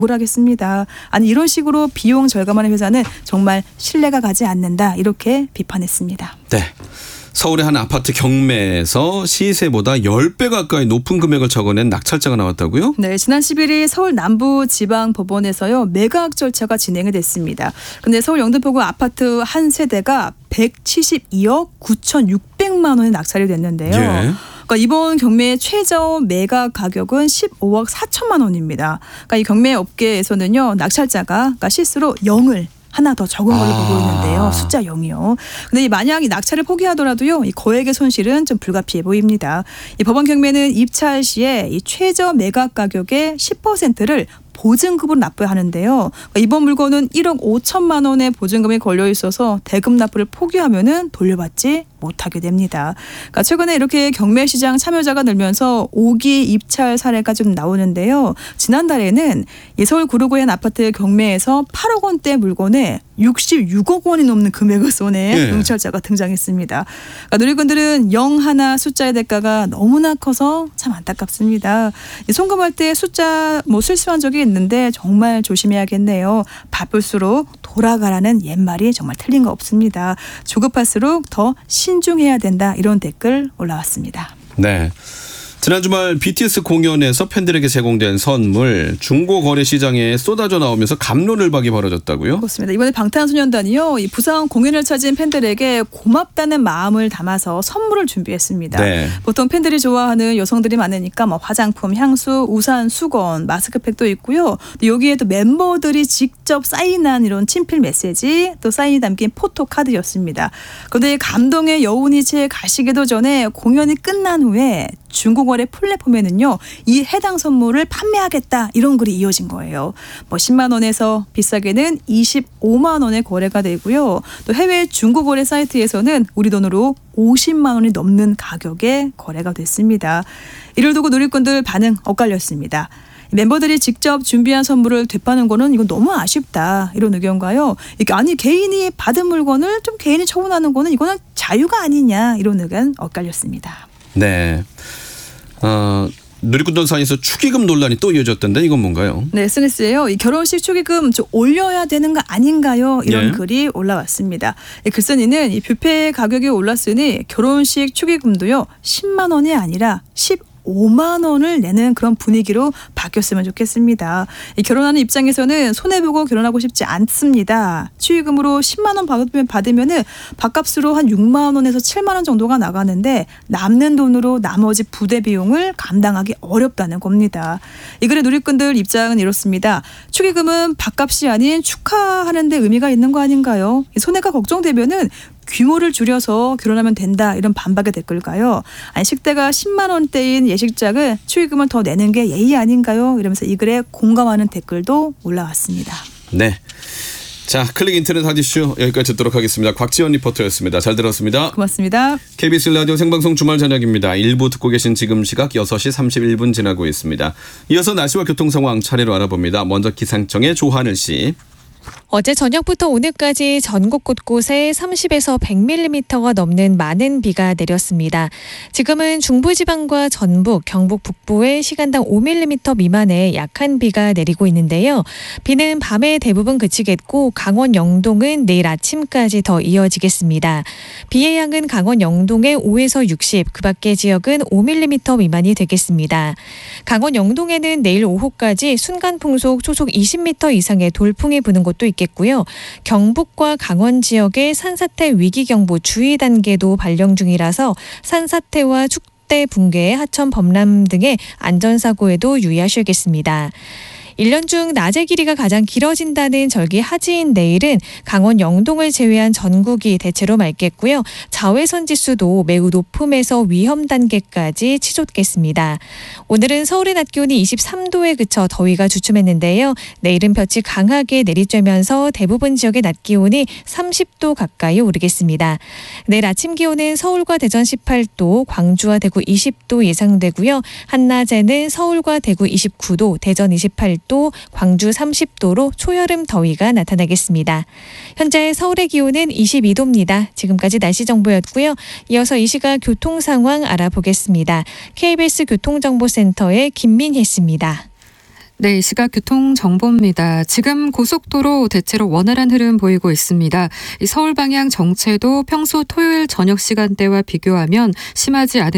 억울하겠습니다. 아니 이런 식으로 비용 절감하는 회사는 정말 신뢰가 가지 않는다 이렇게 비판했습니다. 네. 서울의 한 아파트 경매에서 시세보다 10배 가까이 높은 금액을 적어낸 낙찰자가 나왔다고요? 네, 지난 11일 서울 남부지방법원에서요 매각 절차가 진행이 됐습니다. 근데 서울 영등포구 아파트 한 세대가 172억 9,600만 원에 낙찰이 됐는데요. 예. 그러니까 이번 경매의 최저 매각 가격은 15억 4천만 원입니다. 그러니까 이 경매 업계에서는요 낙찰자가 그러니까 실수로 0을 하나 더 적은 걸로 보고 있는데요. 숫자 0이요. 근데 만약 이 낙찰을 포기하더라도요. 이 거액의 손실은 좀 불가피해 보입니다. 이 법원 경매는 입찰 시에 이 최저 매각 가격의 10%를 보증금으로 납부해야 하는데요. 그러니까 이번 물건은 1억 5천만 원의 보증금이 걸려 있어서 대금 납부를 포기하면은 돌려받지 못하게 됩니다. 그러니까 최근에 이렇게 경매 시장 참여자가 늘면서 오기 입찰 사례가 좀 나오는데요. 지난달에는 서울 구로구의 한 아파트 경매에서 8억 원대 물건에 66억 원이 넘는 금액을 쏘낸 응찰자가 등장했습니다. 그러니까 누리꾼들은 0 하나 숫자의 대가가 너무나 커서 참 안타깝습니다. 송금할 때 숫자 실수한 적이 있는데 정말 조심해야겠네요. 바쁠수록 돌아가라는 옛말이 정말 틀린 거 없습니다. 조급할수록 더 신중해야 된다 이런 댓글 올라왔습니다. 네. 지난 주말 BTS 공연에서 팬들에게 제공된 선물 중고 거래 시장에 쏟아져 나오면서 갑론을박이 벌어졌다고요? 그렇습니다. 이번에 방탄소년단이요. 이 부산 공연을 찾은 팬들에게 고맙다는 마음을 담아서 선물을 준비했습니다. 네. 보통 팬들이 좋아하는 여성들이 많으니까 화장품, 향수, 우산, 수건, 마스크팩도 있고요. 여기에 또 멤버들이 직접 사인한 이런 친필 메시지, 또 사인이 담긴 포토카드였습니다. 그런데 감동의 여운이 채 가시기도 전에 공연이 끝난 후에 중고거래 플랫폼에는요. 이 해당 선물을 판매하겠다 이런 글이 이어진 거예요. 10만 원에서 비싸게는 25만 원에 거래가 되고요. 또 해외 중고거래 사이트에서는 우리 돈으로 50만 원이 넘는 가격에 거래가 됐습니다. 이를 두고 누리꾼들 반응 엇갈렸습니다. 멤버들이 직접 준비한 선물을 되파는 거는 이건 너무 아쉽다 이런 의견과요. 아니 개인이 받은 물건을 좀 개인이 처분하는 거는 이거는 자유가 아니냐 이런 의견 엇갈렸습니다. 네. 누리꾼들 사이에서 축의금 논란이 또 이어졌던데 이건 뭔가요? 네, SNS에요. 이 결혼식 축의금 좀 올려야 되는 거 아닌가요? 이런 글이 올라왔습니다. 글쓴이는 이 뷔페 가격이 올랐으니 결혼식 축의금도요 10만 원이 아니라 15만 원을 내는 그런 분위기로 바뀌었으면 좋겠습니다. 이 결혼하는 입장에서는 손해보고 결혼하고 싶지 않습니다. 축의금으로 10만 원 받으면은 밥값으로 한 6만 원에서 7만 원 정도가 나가는데 남는 돈으로 나머지 부대 비용을 감당하기 어렵다는 겁니다. 이 글의 누리꾼들 입장은 이렇습니다. 축의금은 밥값이 아닌 축하하는 데 의미가 있는 거 아닌가요? 손해가 걱정되면은 규모를 줄여서 결혼하면 된다 이런 반박의 댓글가요. 아니 식대가 10만 원대인 예식장은 축의금을 더 내는 게 예의 아닌가요? 이러면서 이 글에 공감하는 댓글도 올라왔습니다. 네. 자, 클릭 인터넷 핫이슈 여기까지 듣도록 하겠습니다. 곽지연 리포터였습니다. 잘 들었습니다. 고맙습니다. KBS 라디오 생방송 주말 저녁입니다. 1부 듣고 계신 지금 시각 6시 31분 지나고 있습니다. 이어서 날씨와 교통 상황 차례로 알아봅니다. 먼저 기상청의 조하늘 씨. 어제 저녁부터 오늘까지 전국 곳곳에 30에서 100mm가 넘는 많은 비가 내렸습니다. 지금은 중부지방과 전북, 경북 북부에 시간당 5mm 미만의 약한 비가 내리고 있는데요. 비는 밤에 대부분 그치겠고 강원 영동은 내일 아침까지 더 이어지겠습니다. 비의 양은 강원 영동에 5에서 60, 그 밖의 지역은 5mm 미만이 되겠습니다. 강원 영동에는 내일 오후까지 순간풍속 초속 20m 이상의 돌풍이 부는 곳도 있겠고요. 경북과 강원 지역에 산사태 위기경보 주의 단계도 발령 중이라서 산사태와 축대 붕괴, 하천 범람 등의 안전사고에도 유의하셔야겠습니다. 1년 중 낮의 길이가 가장 길어진다는 절기 하지인 내일은 강원 영동을 제외한 전국이 대체로 맑겠고요. 자외선 지수도 매우 높음에서 위험 단계까지 치솟겠습니다. 오늘은 서울의 낮 기온이 23도에 그쳐 더위가 주춤했는데요. 내일은 볕이 강하게 내리쬐면서 대부분 지역의 낮 기온이 30도 가까이 오르겠습니다. 내일 아침 기온은 서울과 대전 18도, 광주와 대구 20도 예상되고요. 한낮에는 서울과 대구 29도, 대전 28도, 광주 30도로 초여름 더위가 나타나겠습니다. 현재 서울의 기온은 22도입니다. 지금까지 날씨 정보였고요. 이어서 이 시각 교통 상황 알아보겠습니다. KBS 교통정보센터의 김민혜 씨입니다. 네, 이 시각 교통 정보입니다. 지금 고속도로 대체로 원활한 흐름 보이고 있습니다. 이 서울 방향 정체도 평소 토요일 저녁 시간대와 비교하면 심하지 않은